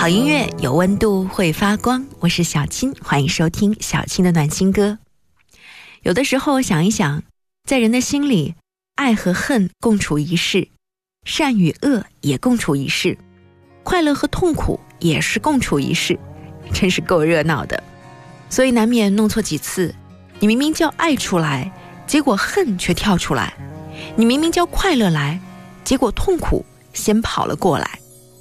好音乐有温度，会发光。我是小青，欢迎收听小青的暖心歌。有的时候想一想，在人的心里，爱和恨共处一室，善与恶也共处一室，快乐和痛苦也是共处一室，真是够热闹的。所以难免弄错几次，你明明叫爱出来，结果恨却跳出来；你明明叫快乐来，结果痛苦先跑了过来。